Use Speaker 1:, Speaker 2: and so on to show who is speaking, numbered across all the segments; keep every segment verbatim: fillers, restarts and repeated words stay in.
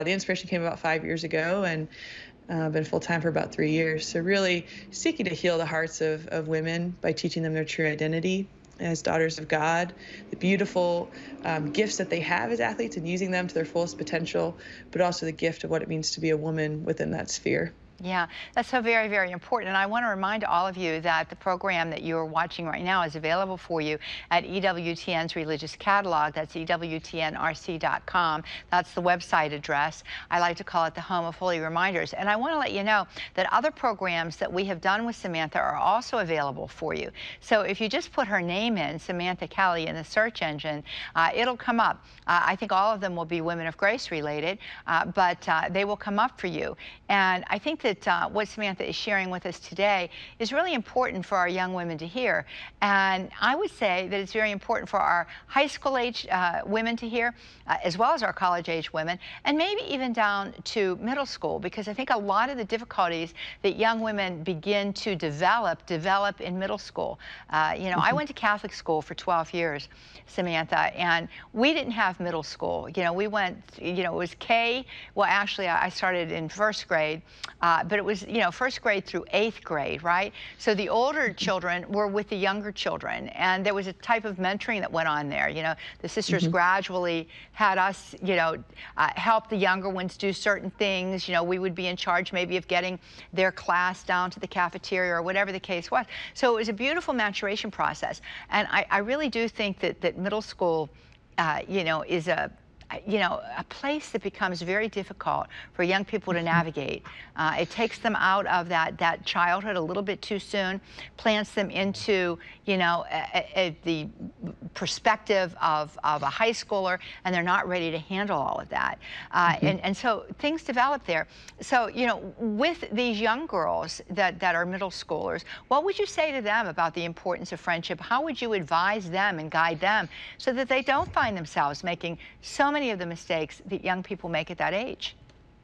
Speaker 1: The inspiration came about five years ago, and uh, been full-time for about three years. So really seeking to heal the hearts of, of women by teaching them their true identity as daughters of God, the beautiful um, gifts that they have as athletes and using them to their fullest potential, but also the gift of what it means to be a woman within that sphere.
Speaker 2: Yeah, that's so very, very important. And I want to remind all of you that the program that you're watching right now is available for you at E W T N's Religious Catalog. That's E W T N R C dot com. That's the website address. I like to call it the Home of Holy Reminders. And I want to let you know that other programs that we have done with Samantha are also available for you. So if you just put her name in, Samantha Kelly, in the search engine, uh, it'll come up. Uh, I think all of them will be Women of Grace related, uh, but uh, they will come up for you. And I think that uh, what Samantha is sharing with us today is really important for our young women to hear. And I would say that it's very important for our high school age uh, women to hear, uh, as well as our college age women, and maybe even down to middle school, because I think a lot of the difficulties that young women begin to develop, develop in middle school. Uh, you know, I went to Catholic school for twelve years, Samantha, and we didn't have middle school. You know, we went, you know, it was K, well, actually, I started in first grade, uh, but it was, you know, first grade through eighth grade, right? So the older children were with the younger children, and there was a type of mentoring that went on there. You know, the sisters
Speaker 1: Mm-hmm.
Speaker 2: gradually had us, you know, uh, help the younger ones do certain things. You know, we would be in charge maybe of getting their class down to the cafeteria or whatever the case was. So it was a beautiful maturation process. And I, I really do think that, that middle school, uh, you know, is a, you know, a place that becomes very difficult for young people to navigate. Uh, it takes them out of that, that childhood a little bit too soon, plants them into, you know, a, a, the perspective of, of a high schooler, and they're not ready to handle all of that. Uh, mm-hmm. and, and so things develop there. So, you know, with these young girls that, that are middle schoolers, what would you say to them about the importance of friendship? How would you advise them and guide them so that they don't find themselves making so many of the mistakes that young people make at that age?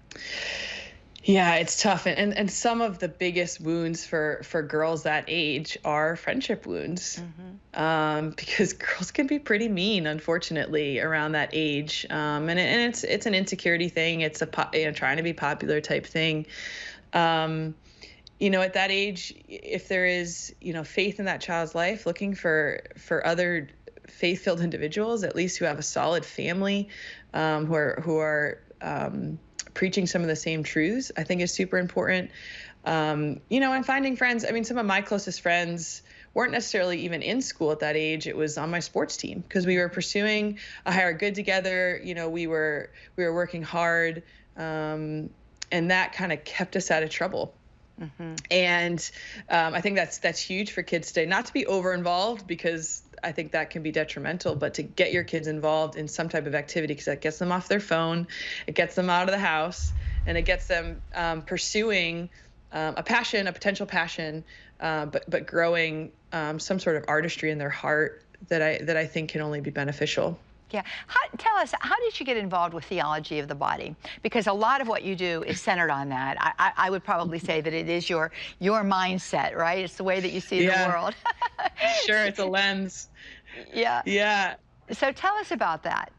Speaker 1: Yeah, it's tough. And, and some of the biggest wounds for, for girls that age are friendship wounds. Mm-hmm. um, because girls can be pretty mean, unfortunately, around that age. Um, and, and it's it's an insecurity thing. It's a po- you know, trying to be popular type thing. Um, you know, at that age, if there is, you know, faith in that child's life, looking for for other faith-filled individuals, at least who have a solid family, um, who are who are um, preaching some of the same truths, I think is super important. Um, you know, and finding friends. I mean, some of my closest friends weren't necessarily even in school at that age. It was on my sports team because we were pursuing a higher good together. You know, we were we were working hard, um, and that kind of kept us out of trouble. Mm-hmm. And um, I think that's that's huge for kids today, not to be over involved, because I think that can be detrimental, but to get your kids involved in some type of activity, because that gets them off their phone, it gets them out of the house, and it gets them um, pursuing um, a passion, a potential passion, uh, but but growing um, some sort of artistry in their heart that I that I think can only be beneficial.
Speaker 2: Yeah. How, tell us, how did you get involved with theology of the body? Because a lot of what you do is centered on that. I, I, I would probably say that it is your your mindset, right? It's the way that you see
Speaker 1: yeah.
Speaker 2: the world.
Speaker 1: Sure, it's a lens.
Speaker 2: Yeah.
Speaker 1: Yeah.
Speaker 2: So tell us about that.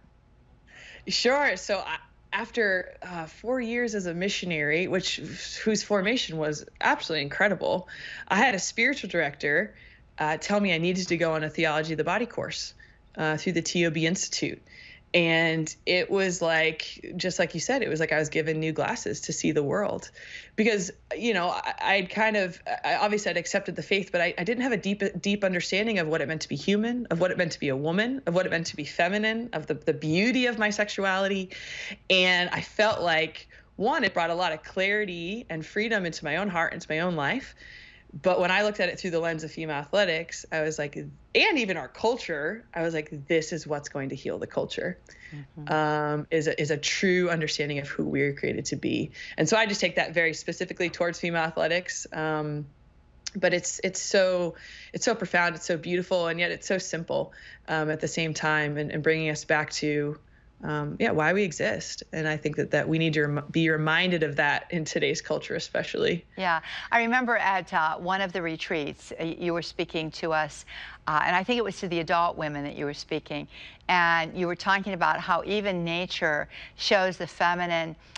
Speaker 1: Sure. So I, after uh, four years as a missionary, which whose formation was absolutely incredible, I had a spiritual director uh, tell me I needed to go on a theology of the body course Uh, through the T O B Institute. And it was like, just like you said, it was like I was given new glasses to see the world. Because, you know, I, I'd kind of, I, obviously I'd accepted the faith, but I, I didn't have a deep, deep understanding of what it meant to be human, of what it meant to be a woman, of what it meant to be feminine, of the, the beauty of my sexuality. And I felt like, one, it brought a lot of clarity and freedom into my own heart, into my own life. But when I looked at it through the lens of female athletics, I was like, and even our culture, I was like, this is what's going to heal the culture, mm-hmm. um, is a, is a true understanding of who we're created to be. And so I just take that very specifically towards female athletics. Um, but it's it's so it's so profound, it's so beautiful, and yet it's so simple um, at the same time, and, and bringing us back to um, yeah, why we exist. And I think that, that we need to rem be reminded of that in today's culture, especially.
Speaker 2: Yeah, I remember at uh, one of the retreats, uh, you were speaking to us, uh, and I think it was to the adult women that you were speaking, and you were talking about how even nature shows the feminine